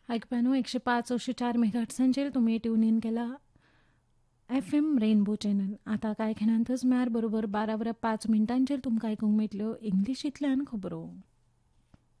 ऐकप्यानो 105-104 मेगाहर्ट्झांचेर तुमी tune in केला FM rainbow channel. आता कांय खिणांतच म्हळ्यार बरोबर 12 वरां 5 मिनटांचेर तुमकां आयकूंक मेळटल्यो इंग्लिशींतल्यान खबरो.